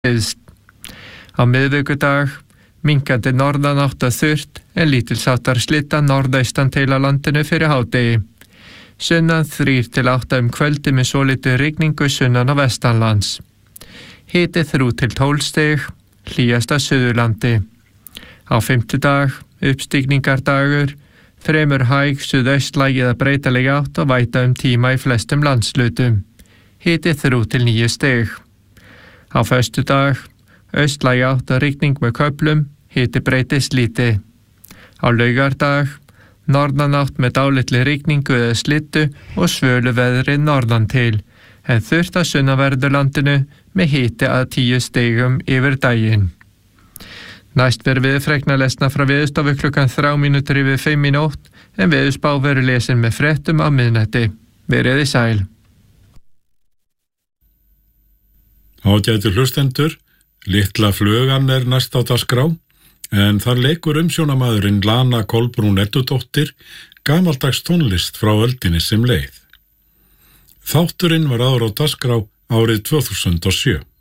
syðst. Á miðvikudag minnkandi norðanátt að þurrt en lítilsháttar slydda norðaustan til á landinu fyrir hádegi. Sunnan 3 til 8 kvöldi með svolítið rigningu sunnan á vestanlands. Hiti 3 til 12 stig, hlýjast að Suðurlandi. Á fimmtudag uppstigningardagur, fremur hæg suðaustlæg eða breytileg átt og væta tíma í flestum landslutum. Hiti 3 til 9 stig. Á föstudag austlæg átt og rigning með köflum, hiti breytist lítið. Á laugardag norðanátt með dálitli rigningu eða slyddu og svölu veðri norðan til, en þurrt á sunnanverðurlandinu með hiti að 10 stigum yfir daginn. Næst verður veðurfregna lesna frá Veðurstofu klukkan 5:03 í nótt, en veðurspá verður lesin með fréttum á miðnætti. Verið sæl. Ágætu hlustendur, litla flugan næst á dagskrá, en þar leikur umsjónamaðurinn Lana Kolbrún Eddudóttir gamaldags tónlist frá öldinni sem leið. Þátturinn var áður á dagskrá árið 2007.